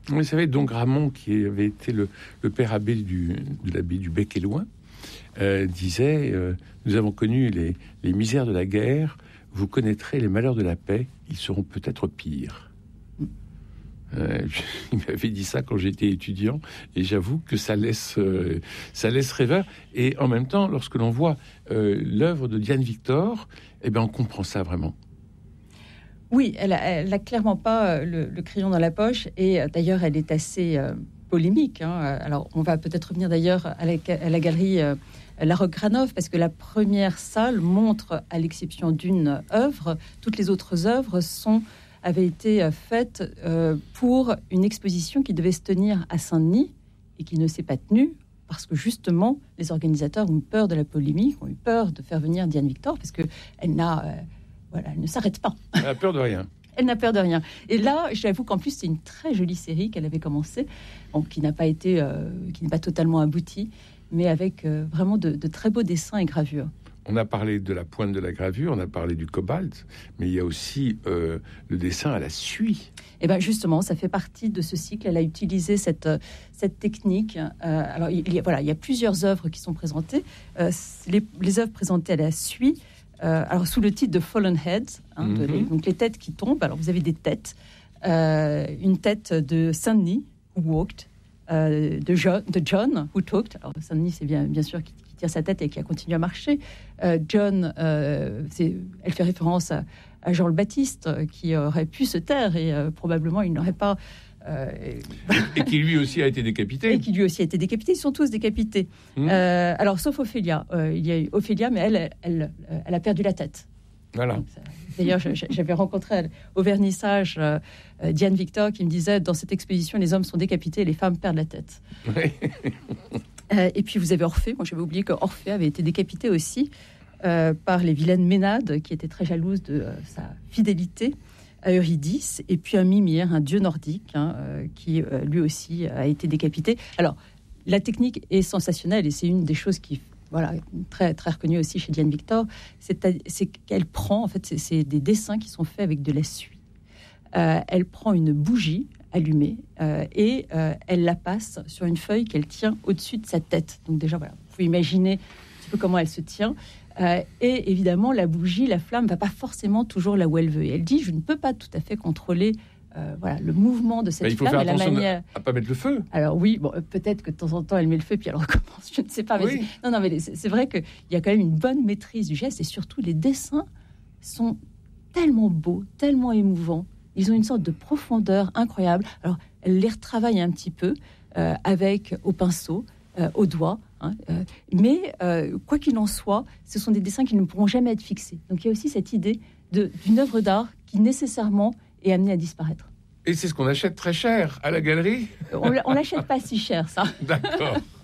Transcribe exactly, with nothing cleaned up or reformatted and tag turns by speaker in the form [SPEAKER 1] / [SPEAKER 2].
[SPEAKER 1] Vous savez, Don Gramont, qui avait été le, le père abbé du, de l'abbaye du Bec-et-Loing, euh, disait euh, « Nous avons connu les, les misères de la guerre, vous connaîtrez les malheurs de la paix, ils seront peut-être pires. » Euh, il m'avait dit ça quand j'étais étudiant, et j'avoue que ça laisse, euh, ça laisse rêveur. Et en même temps, lorsque l'on voit euh, l'œuvre de Diane Victor, eh ben, on comprend ça vraiment.
[SPEAKER 2] Oui, elle a, elle a clairement pas le, le crayon dans la poche, et d'ailleurs, elle est assez euh, polémique. Hein. Alors, on va peut-être revenir d'ailleurs à la, à la galerie euh, La Roque-Granov, parce que la première salle montre, à l'exception d'une œuvre, toutes les autres œuvres sont avait été faite euh, pour une exposition qui devait se tenir à Saint-Denis et qui ne s'est pas tenue parce que justement les organisateurs ont eu peur de la polémique, ont eu peur de faire venir Diane Victor parce que elle n'a, euh, voilà, elle ne s'arrête pas.
[SPEAKER 1] Elle a peur de rien.
[SPEAKER 2] Elle n'a peur de rien. Et là, j'avoue qu'en plus c'est une très jolie série qu'elle avait commencée, bon, qui n'a pas été, euh, qui n'est pas totalement aboutie, mais avec euh, vraiment de, de très beaux dessins et gravures.
[SPEAKER 1] On a parlé de la pointe de la gravure, on a parlé du cobalt, mais il y a aussi euh, le dessin à la suie.
[SPEAKER 2] Et ben justement, ça fait partie de ce cycle. Elle a utilisé cette cette technique. Euh, alors il y a, voilà, il y a plusieurs œuvres qui sont présentées. Euh, les, les œuvres présentées à la suie, euh, alors sous le titre de Fallen Heads, hein, mm-hmm. de les, donc les têtes qui tombent. Alors vous avez des têtes, euh, une tête de Saint-Denis who walked, euh, de John, de John who talked. Alors Saint-Denis, c'est bien bien sûr qui tire sa tête et qui a continué à marcher. Euh, John, euh, c'est, elle fait référence à, à Jean le Baptiste, euh, qui aurait pu se taire et euh, probablement il n'aurait pas... Euh,
[SPEAKER 1] et qui lui aussi a été décapité.
[SPEAKER 2] Et qui lui aussi a été décapité. Ils sont tous décapités. Mmh. Euh, alors, sauf Ophélia. Euh, il y a eu Ophélia, mais elle, elle, elle, elle a perdu la tête.
[SPEAKER 1] Voilà.
[SPEAKER 2] Donc, ça, d'ailleurs, j'avais rencontré au vernissage euh, Diane Victor qui me disait, dans cette exposition, les hommes sont décapités et les femmes perdent la tête.
[SPEAKER 1] Oui.
[SPEAKER 2] Euh, et puis vous avez Orphée. Moi, j'avais oublié que Orphée avait été décapité aussi euh, par les vilaines Ménades, qui étaient très jalouses de euh, sa fidélité à Eurydice. Et puis un Mimir, un dieu nordique, hein, euh, qui euh, lui aussi a été décapité. Alors, la technique est sensationnelle et c'est une des choses qui, voilà, très très reconnue aussi chez Diane Victor. C'est, c'est qu'elle prend, en fait, c'est, c'est des dessins qui sont faits avec de la suie. Euh, elle prend une bougie allumée euh, et euh, elle la passe sur une feuille qu'elle tient au-dessus de sa tête. Donc déjà, voilà, vous pouvez imaginer un petit peu comment elle se tient. Euh, et évidemment, la bougie, la flamme, va pas forcément toujours là où elle veut. Et elle dit, je ne peux pas tout à fait contrôler euh, voilà, le mouvement de cette
[SPEAKER 1] bah, il faut
[SPEAKER 2] flamme.
[SPEAKER 1] faire
[SPEAKER 2] et la
[SPEAKER 1] attention
[SPEAKER 2] manière...
[SPEAKER 1] à pas mettre le feu.
[SPEAKER 2] Alors oui, bon, peut-être que de temps en temps, elle met le feu puis elle recommence. Je ne sais pas. Mais
[SPEAKER 1] oui.
[SPEAKER 2] c'est... Non, non, mais c'est, c'est vrai qu'il y a quand même une bonne maîtrise du geste et surtout, les dessins sont tellement beaux, tellement émouvants. Ils ont une sorte de profondeur incroyable. Alors, elle les retravaille un petit peu euh, avec au pinceau, euh, au doigt. Hein, euh, mais euh, quoi qu'il en soit, ce sont des dessins qui ne pourront jamais être fixés. Donc, il y a aussi cette idée de, d'une œuvre d'art qui nécessairement est amenée à disparaître.
[SPEAKER 1] Et c'est ce qu'on achète très cher à la galerie.
[SPEAKER 2] On ne l'achète pas si cher, ça.
[SPEAKER 1] D'accord.